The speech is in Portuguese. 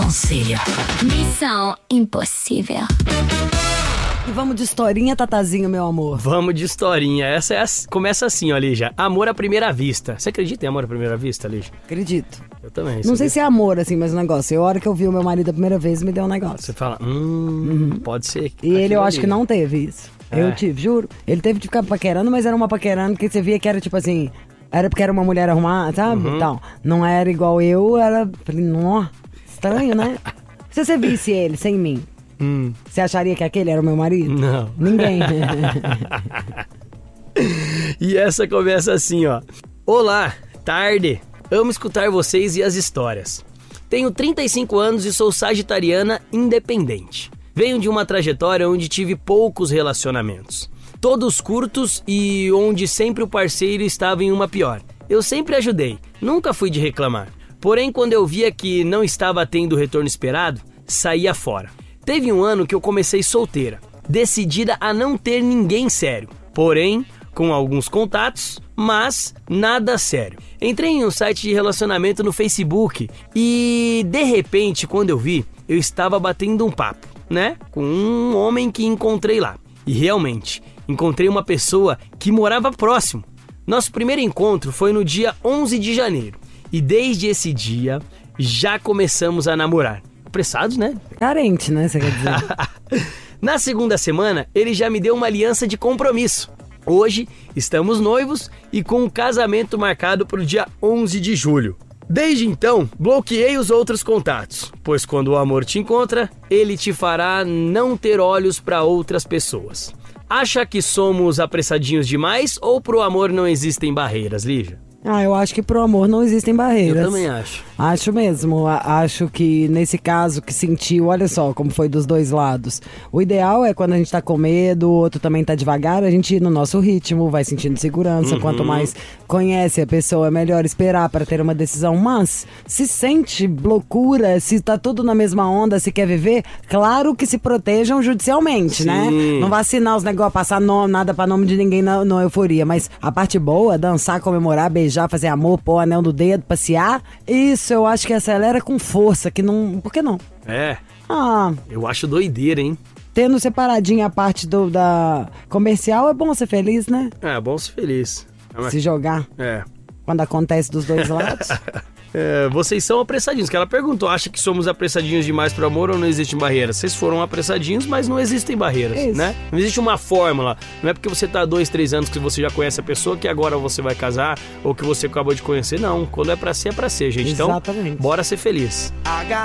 Conselho. Missão impossível. E vamos de historinha, Tatazinho, meu amor? Vamos de historinha. Essa começa assim, ó, Lígia. Amor à primeira vista. Você acredita em amor à primeira vista, Lígia? Acredito. Eu também. Não sei se é amor, assim, mas o negócio. A hora que eu vi o meu marido a primeira vez, me deu um negócio. Você fala, pode ser. E ele, eu acho que não teve isso. Eu tive, juro. Ele teve de ficar paquerando, mas era uma paquerando que você via que era tipo assim... Era porque era uma mulher arrumada, sabe? Então, não era igual eu, era... Falei, nó, estranho, né? Se você visse ele sem mim, você acharia que aquele era o meu marido? Não. Ninguém. E essa começa assim, ó. Olá, tarde. Amo escutar vocês e as histórias. Tenho 35 anos e sou sagitariana independente. Venho de uma trajetória onde tive poucos relacionamentos. Todos curtos e onde sempre o parceiro estava em uma pior. Eu sempre ajudei, nunca fui de reclamar. Porém, quando eu via que não estava tendo o retorno esperado, saía fora. Teve um ano que eu comecei solteira, decidida a não ter ninguém sério. Porém, com alguns contatos, mas nada sério. Entrei em um site de relacionamento no Facebook e, de repente, quando eu vi, eu estava batendo um papo, né? Com um homem que encontrei lá. E realmente, encontrei uma pessoa que morava próximo. Nosso primeiro encontro foi no dia 11 de janeiro. E desde esse dia, já começamos a namorar. Apressados, né? Carente, né? Você quer dizer? Na segunda semana, ele já me deu uma aliança de compromisso. Hoje, estamos noivos e com um casamento marcado para o dia 11 de julho. Desde então, bloqueei os outros contatos, pois quando o amor te encontra, ele te fará não ter olhos para outras pessoas. Acha que somos apressadinhos demais ou pro amor não existem barreiras, Lígia? Eu acho que pro amor não existem barreiras. Eu também acho. Acho mesmo. Acho que nesse caso que sentiu, olha só como foi dos dois lados. O ideal é quando a gente tá com medo, o outro também tá devagar, a gente ir no nosso ritmo, vai sentindo segurança. Quanto mais conhece a pessoa, é melhor esperar para ter uma decisão. Mas se sente loucura, se tá tudo na mesma onda, se quer viver, claro que se protejam judicialmente, né? Não vai assinar os negócios, passar nada pra nome de ninguém na euforia. Mas a parte boa, dançar, comemorar, beijar, fazer amor, pôr anel no dedo, passear, isso eu acho que acelera com força, que não... Por que não? Eu acho doideira, hein? Tendo separadinho a parte da comercial, é bom ser feliz, né? É bom ser feliz. Se jogar. Quando acontece dos dois lados. Vocês são apressadinhos, que ela perguntou, acha que somos apressadinhos demais pro amor ou não existem barreiras? Vocês foram apressadinhos, mas não existem barreiras, né? Não existe uma fórmula, não é porque você tá há 2, 3 anos que você já conhece a pessoa que agora você vai casar ou que você acabou de conhecer, não. Quando é pra ser, gente. Exatamente. Então, bora ser feliz.